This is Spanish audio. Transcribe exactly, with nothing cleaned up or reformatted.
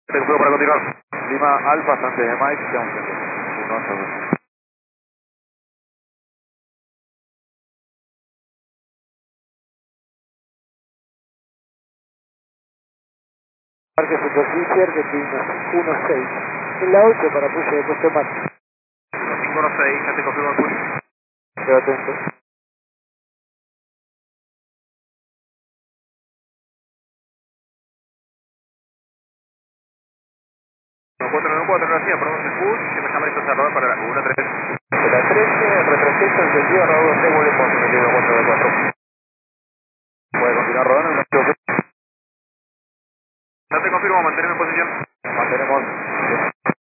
Te confirmo para continuar. Lima Alfa, Santos de Mike, Johnson. uno a cero. Parque superficie, Argentina uno seis. En la ocho para push de coste máximo. cinco uno seis, ya te confirmo el push. Quedo atento. cuatro nueve cuatro, gracias, probamos el push, que me llama esto cerrado para la uno tres. De la trece, retroceso, encendido, rodado C, vuelve por encendido cuatro de cuatro. Puede continuar rodando, no creo que Ya te confirmo, mantenerme en posición. mantenemos